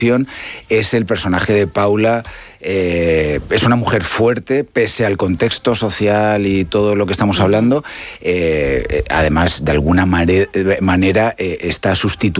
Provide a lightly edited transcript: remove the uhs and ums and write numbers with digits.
es el personaje de Paula. Es una mujer fuerte, pese al contexto social y todo lo que estamos hablando. Además, de alguna manera está sustituida